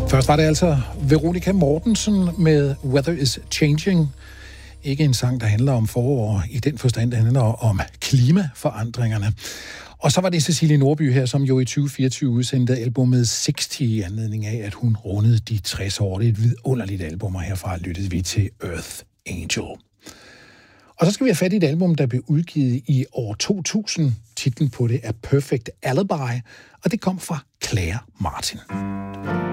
Først var det altså Veronica Mortensen med Weather is Changing. Ikke en sang, der handler om forår i den forstand, der handler om klimaforandringerne. Og så var det Cecilie Nordby her, som jo i 2024 udsendte albumet 60 i anledning af, at hun rundede de 60 år. Det er et vidunderligt album, og herfra lyttede vi til Earth Angel. Og så skal vi have fat i et album, der blev udgivet i år 2000. Titlen på det er Perfect Alibi, og det kom fra Claire Martin.